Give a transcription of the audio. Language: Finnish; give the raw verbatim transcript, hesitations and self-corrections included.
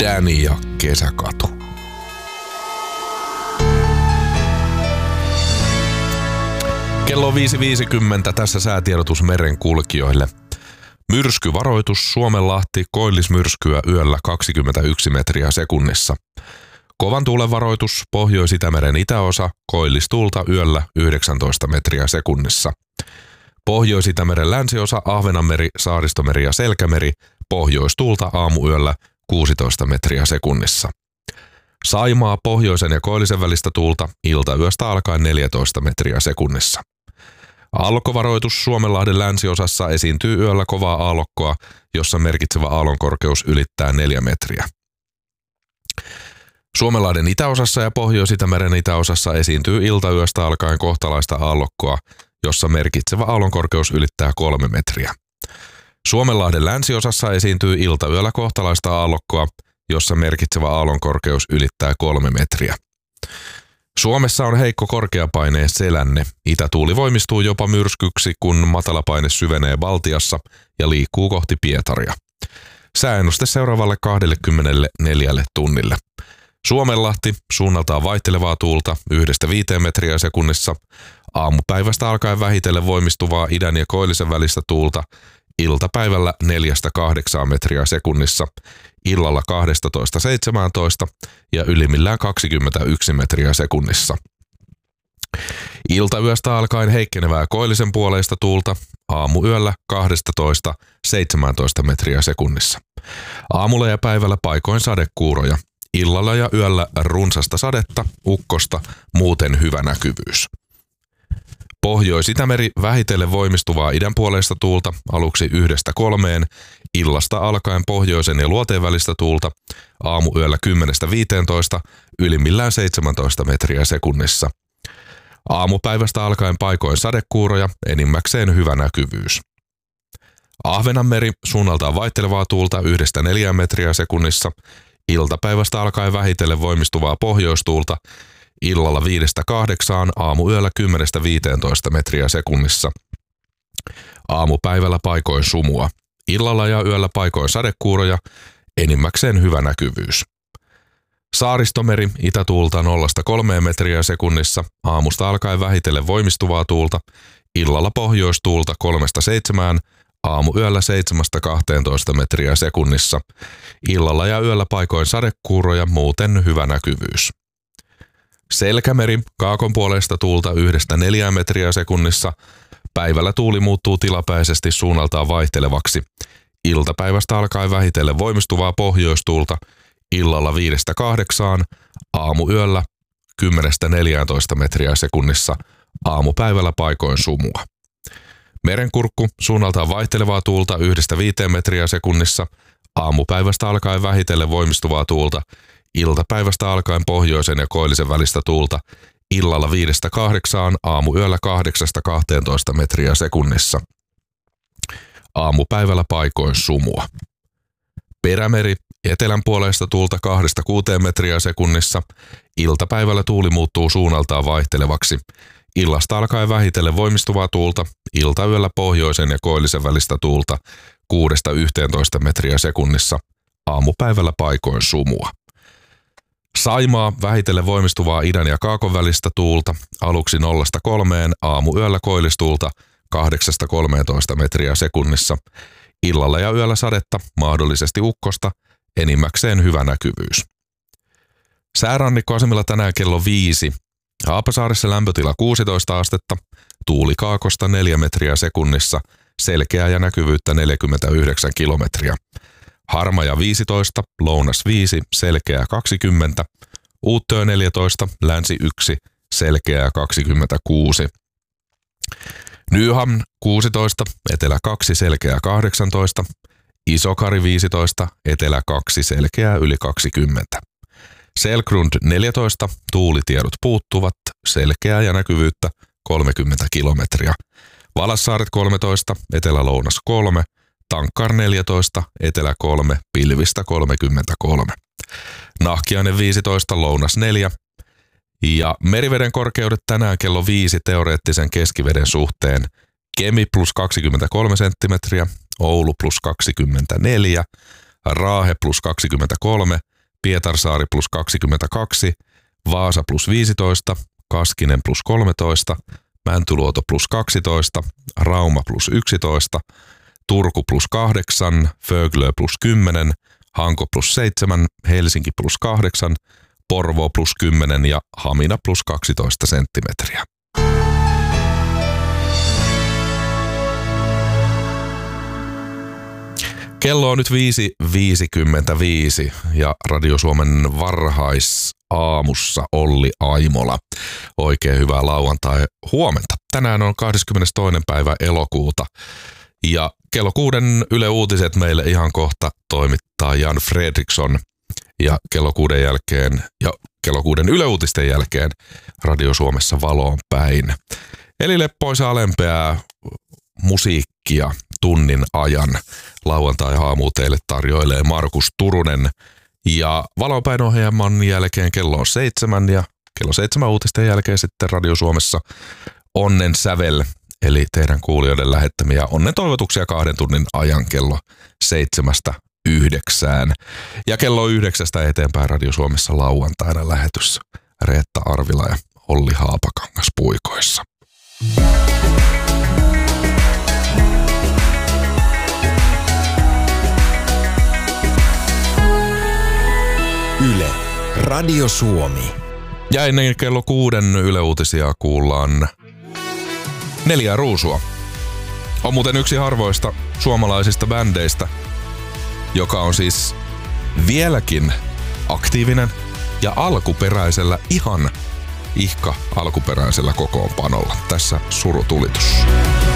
Dani ja kesäkatu. Kello on viisi viisikymmentä, tässä säätiedotus merenkulkijoille. Myrskyvaroitus Suomenlahti, koillismyrskyä yöllä kaksikymmentäyksi metriä sekunnissa. Kovan tuulen varoitus Pohjois-Itämeren itäosa, koillistuulta yöllä yhdeksäntoista metriä sekunnissa. Pohjois-Itämeren länsiosa, Ahvenanmeri, Saaristomeri ja Selkämeri, pohjoistuulta aamuyöllä kuusitoista metriä sekunnissa. Saimaa, pohjoisen ja koillisen välistä tuulta, iltayöstä alkaen neljätoista metriä sekunnissa. Aallokkovaroitus Suomenlahden länsiosassa esiintyy yöllä kovaa aallokkoa, jossa merkitsevä aallonkorkeus ylittää neljä metriä. Suomenlahden itäosassa ja Pohjois-Itämeren itäosassa esiintyy iltayöstä alkaen kohtalaista aallokkoa, jossa merkitsevä aallonkorkeus ylittää kolme metriä. Suomenlahden länsiosassa esiintyy iltayöllä kohtalaista aallokkoa, jossa merkitsevä aallonkorkeus ylittää kolme metriä. Suomessa on heikko korkeapaineen selänne. Itätuuli voimistuu jopa myrskyksi, kun matalapaine syvenee Baltiassa ja liikkuu kohti Pietaria. Sääennuste seuraavalle kaksikymmentäneljä tunnille. Suomenlahti, suunnaltaan vaihtelevaa tuulta yhdestä viiteen metriä sekunnissa. Aamupäivästä alkaen vähitellen voimistuvaa idän ja koillisen välistä tuulta. Iltapäivällä neljästä kahdeksaan metriä sekunnissa. Illalla kaksitoista seitsemäntoista ja ylimmillään kaksikymmentäyksi metriä sekunnissa. Iltayöstä alkaen heikkenevää koillisen puoleista tuulta, aamuyöllä kaksitoista seitsemäntoista metriä sekunnissa. Aamulla ja päivällä paikoin sadekuuroja, illalla ja yöllä runsasta sadetta, ukkosta, muuten hyvä näkyvyys. Pohjois-Itämeri vähitellen voimistuvaa idänpuoleista tuulta aluksi yhdestä kolmeen, illasta alkaen pohjoisen ja luoteen välistä tuulta, aamuyöllä kymmenestä viiteentoista, ylimmillään seitsemäntoista metriä sekunnissa. Aamupäivästä alkaen paikoin sadekuuroja, enimmäkseen hyvä näkyvyys. Ahvenanmeri suunnaltaan vaihtelevaa tuulta yhdestä neljään metriä sekunnissa, iltapäivästä alkaen vähitellen voimistuvaa pohjoistuulta, illalla viidestä kahdeksaan, aamuyöllä kymmenestä viiteentoista metriä sekunnissa. Aamupäivällä paikoin sumua. Illalla ja yöllä paikoin sadekuuroja, enimmäkseen hyvä näkyvyys. Saaristomeri, itätuulta nollasta kolmeen metriä sekunnissa, aamusta alkaen vähitellen voimistuvaa tuulta, illalla pohjoistuulta kolmesta seitsemään, aamuyöllä seitsemästä kahteentoista metriä sekunnissa. Illalla ja yöllä paikoin sadekuuroja, muuten hyvä näkyvyys. Selkämeri, kaakon puolesta tuulta yhdestä neljään metriä sekunnissa. Päivällä tuuli muuttuu tilapäisesti suunnaltaan vaihtelevaksi. Iltapäivästä alkaen vähitellen voimistuvaa pohjoistuulta. Illalla viidestä kahdeksaan, aamuyöllä kymmenestä neljääntoista metriä sekunnissa. Aamupäivällä paikoin sumua. Merenkurkku, suunnaltaan vaihtelevaa tuulta yhdestä viiteen metriä sekunnissa. Aamupäivästä alkaen vähitellen voimistuvaa tuulta. Iltapäivästä alkaen pohjoisen ja koillisen välistä tuulta, illalla viidestä kahdeksaan, aamuyöllä kahdeksasta kahteentoista metriä sekunnissa. Aamupäivällä paikoin sumua. Perämeri, etelän puolesta tuulta kahdesta kuuteen metriä sekunnissa, iltapäivällä tuuli muuttuu suunnaltaan vaihtelevaksi. Illasta alkaen vähitellen voimistuvaa tuulta, iltayöllä pohjoisen ja koillisen välistä tuulta kuudesta yhteentoista metriä sekunnissa, aamupäivällä paikoin sumua. Saimaa, vähitellen voimistuvaa idän ja kaakon välistä tuulta, aluksi nollasta kolmeen, aamuyöllä koillistuulta kahdeksasta kolmeentoista metriä sekunnissa. Illalla ja yöllä sadetta, mahdollisesti ukkosta, enimmäkseen hyvä näkyvyys. Säärannikkoasemilla tänään kello viisi. Haapasaaressa lämpötila kuusitoista astetta, tuuli kaakosta neljä metriä sekunnissa, selkeää ja näkyvyyttä neljäkymmentäyhdeksän kilometriä. Harmaja viisitoista, lounas viisi, selkeää kaksikymmentä, Uuttöö neljätoista, länsi yksi, selkeää kaksikymmentäkuusi. Nyhamn kuusitoista, etelä kaksi, selkeää kahdeksantoista, Isokari viisitoista, etelä kaksi, selkeää yli kaksikymmentä. Selgrund neljätoista, tuulitiedot puuttuvat, selkeää ja näkyvyyttä kolmekymmentä kilometriä. Valassaaret kolmetoista, etelä-lounas kolme, Tankkar neljätoista, etelä kolme, pilvistä kolmekymmentäkolme. Nahkiainen viisitoista, lounas neljä. Ja meriveden korkeudet tänään kello viisi teoreettisen keskiveden suhteen. Kemi plus kaksikymmentäkolme senttimetriä, Oulu plus kaksikymmentäneljä, Raahe plus kaksikymmentäkolme, Pietarsaari plus kaksikymmentäkaksi, Vaasa plus viisitoista, Kaskinen plus kolmetoista, Mäntyluoto plus kaksitoista, Rauma plus yksitoista, Turku plus kahdeksan, Föglö plus kymmenen, Hanko plus seitsemän, Helsinki plus kahdeksan, Porvoo plus kymmenen ja Hamina plus kaksitoista senttimetriä. Kello on nyt viisi viisikymmentäviisi ja Radio Suomen varhaisaamussa Olli Aimola. Oikein hyvää lauantai huomenta. Tänään on kahdeskymmenestoinen päivä elokuuta ja kello kuuden Yle Uutiset meille ihan kohta toimittaa Jan Fredriksson ja kello kuuden jälkeen ja kello kuuden Yle Uutisten jälkeen Radio Suomessa valoon päin. Eli leppoisaa lempeää musiikkia tunnin ajan lauantai-aamu teille tarjoilee Markus Turunen. Ja valonpäin ohjelman jälkeen kello on seitsemän ja kello seitsemän uutisten jälkeen sitten Radio Suomessa Onnen sävel, eli teidän kuulijoiden lähettämiä onnen toivotuksia kahden tunnin ajan kello seitsemästä yhdeksään. Ja kello yhdeksästä eteenpäin Radio Suomessa lauantaina lähetys Reetta Arvila ja Olli Haapakangas puikoissa. Yle, Radio Suomi. Ja ennen kello kuuden Yle Uutisia kuullaan Neljää ruusua. On muuten yksi harvoista suomalaisista bändeistä, joka on siis vieläkin aktiivinen ja alkuperäisellä, ihan ihka alkuperäisellä kokoonpanolla. Tässä surutulitus.